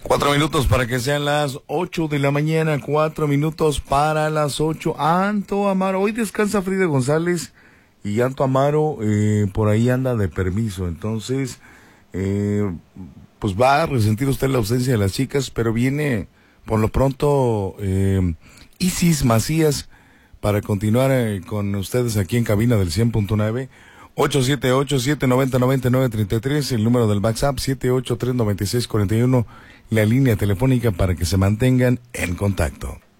4 minutos para que sean las 8 de la mañana, 4 minutos para las 8. Anto Amaro, hoy descansa Frida González y Anto Amaro por ahí anda de permiso, entonces pues va a resentir usted la ausencia de las chicas, pero viene por lo pronto Isis Macías para continuar con ustedes aquí en cabina del 100.9. 878-790-9933, el número del WhatsApp, 783-9641, la línea telefónica para que se mantengan en contacto.